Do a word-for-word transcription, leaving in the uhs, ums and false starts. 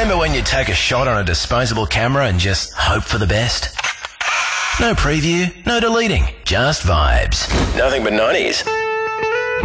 Remember when you take a shot on a disposable camera and just hope for the best? No preview, no deleting, just vibes. Nothing but nineties.